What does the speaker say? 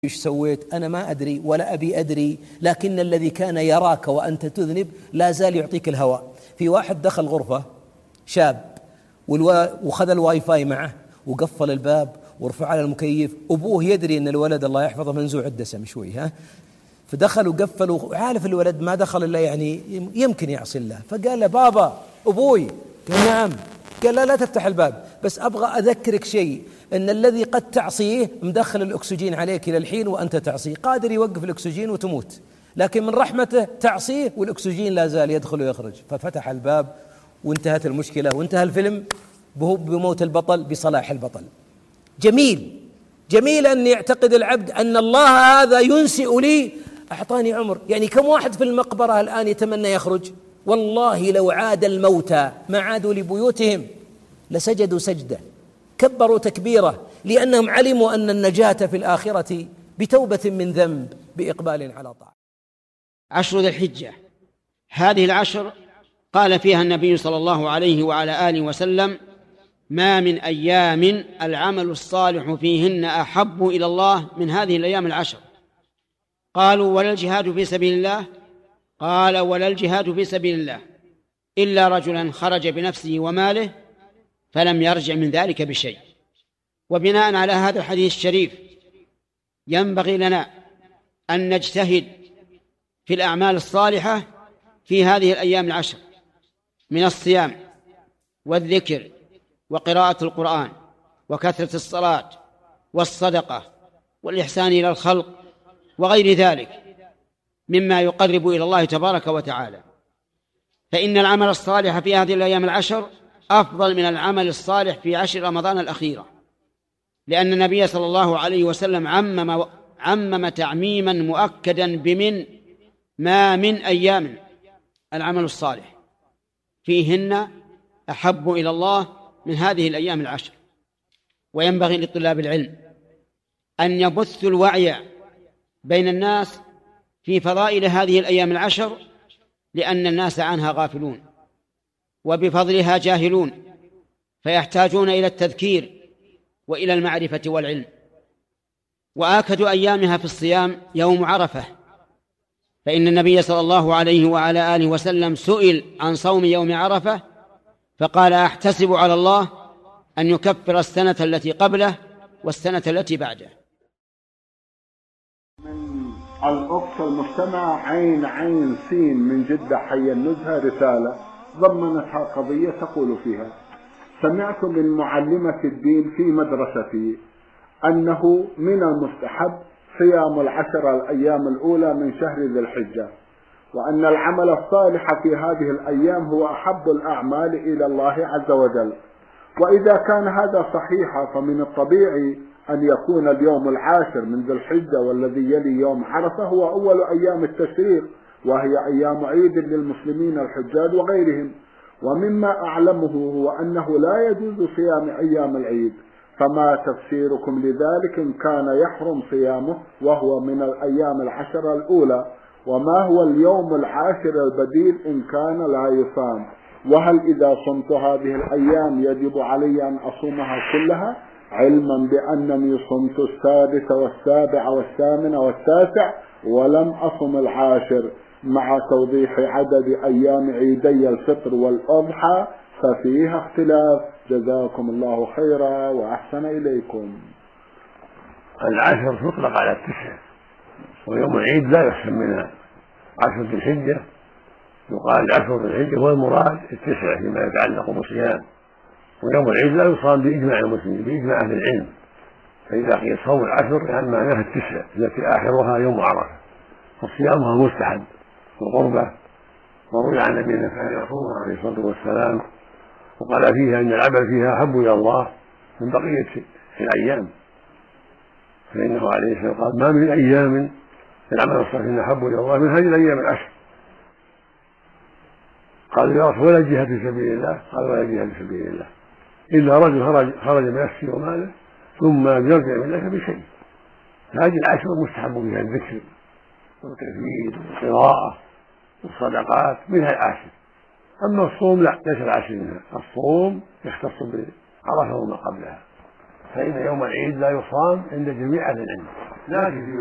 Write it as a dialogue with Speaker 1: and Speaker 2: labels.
Speaker 1: إيش سويت؟ أنا ما أدري ولا أبي أدري، لكن الذي كان يراك وأنت تذنب لا زال يعطيك الهواء. في واحد دخل غرفة شاب وخذ الواي فاي معه وقفل الباب ورفع على المكيف. أبوه يدري أن الولد الله يحفظه منزوع الدسم شوي، فدخل وقفل وعارف الولد ما دخل إلا يعني يمكن يعصي الله، فقال له بابا أبوي. قال نعم. قال لا تفتح الباب، بس أبغى أذكرك شيء، أن الذي قد تعصيه مدخل الأكسجين عليك إلى الحين وأنت تعصيه، قادر يوقف الأكسجين وتموت، لكن من رحمته تعصيه والأكسجين لا زال يدخل ويخرج. ففتح الباب وانتهت المشكلة وانتهى الفيلم بموت البطل بصلاح البطل. جميل أن يعتقد العبد أن الله هذا ينسئ لي، أعطاني عمر. يعني كم واحد في المقبرة الآن يتمنى يخرج؟ والله لو عاد الموتى ما عادوا لبيوتهم لسجدوا سجدة، كبروا تكبيرة، لأنهم علموا أن النجاة في الآخرة بتوبة من ذنب بإقبال على طاعة.
Speaker 2: عشر ذي الحجة، هذه العشر قال فيها النبي صلى الله عليه وعلى آله وسلم: ما من أيام العمل الصالح فيهن أحب إلى الله من هذه الأيام العشر. قالوا: ولا الجهاد في سبيل الله؟ قال: ولا الجهاد في سبيل الله إلا رجلا خرج بنفسه وماله فلم يرجع من ذلك بشيء. وبناء على هذا الحديث الشريف ينبغي لنا أن نجتهد في الأعمال الصالحة في هذه الأيام العشر من الصيام والذكر وقراءة القرآن وكثرة الصلاة والصدقة والإحسان إلى الخلق وغير ذلك مما يقرب إلى الله تبارك وتعالى. فإن العمل الصالح في هذه الأيام العشر أفضل من العمل الصالح في عشر رمضان الأخيرة، لأن النبي صلى الله عليه وسلم عمم تعميما مؤكدا ما من أيام العمل الصالح فيهن أحب إلى الله من هذه الأيام العشر. وينبغي لطلاب العلم أن يبثوا الوعي بين الناس في فضائل هذه الأيام العشر، لأن الناس عنها غافلون وبفضلها جاهلون، فيحتاجون إلى التذكير وإلى المعرفة والعلم. وآكد أيامها في الصيام يوم عرفة، فإن النبي صلى الله عليه وعلى آله وسلم سئل عن صوم يوم عرفة فقال: أحتسب على الله أن يكفر السنة التي قبله والسنة التي بعده.
Speaker 3: من الأخت المستمع عين سين من جدة حي النزهة رسالة ضمنتها قضية تقول فيها: سمعت من معلمة الدين في مدرستي أنه من المستحب صيام العشر الأيام الأولى من شهر ذي الحجة، وأن العمل الصالح في هذه الأيام هو أحب الأعمال إلى الله عز وجل. وإذا كان هذا صحيحا فمن الطبيعي أن يكون اليوم العاشر من ذي الحجة والذي يلي يوم عرفة هو أول أيام التشريق، وهي أيام عيد للمسلمين الحجاج وغيرهم. ومما أعلمه هو أنه لا يجوز صيام أيام العيد، فما تفسيركم لذلك إن كان يحرم صيامه وهو من الأيام العشر الأولى؟ وما هو اليوم العاشر البديل إن كان لا يصام؟ وهل إذا صمت هذه الأيام يجب علي أن أصومها كلها، علما بأنني صمت السادس والسابع والثامن والتاسع ولم أصم العاشر، مع توضيح عدد أيام عيدي الفطر والأضحى ففيها اختلاف؟ جزاكم الله خيرا وأحسن إليكم.
Speaker 4: العشر تطلق على التسع، ويوم العيد لا يحسن منها عشر ذي الحجة، يقال عشر ذي الحجة هو المراد التسع فيما يتعلق بالصيام، ويوم العيد لا يصام بإجماع المسلمين بإجماع أهل العلم. فإذا قيل صوم العشر يعني معناها التسع التي آخرها يوم عرفة، وصيامها مستحب وقربة. وروي عن نبينا كان يصوم عليه الصلاة والسلام وقال فيها أن العمل فيها أحب إلى الله من بقية الأيام، فإنه عليه الصلاة والسلام قال: ما من أيام العمل الصالح أحب إلى الله من هذه الأيام العشر. قال: يا رسول، ولا الجهاد في سبيل الله؟ قال: ولا الجهاد في سبيل الله إلا رجل خرج بنفسه وماله ثم لم يرجع من ذلك بشيء. هذه العشر مستحب فيها الذكر والتكبير والقراءة والصدقات منها العاشر. أما الصوم لا، ليس العاشر منها. الصوم يختص بعرفة وما قبلها، فإن يوم العيد لا يصام عند جميع أهل العلم. لكن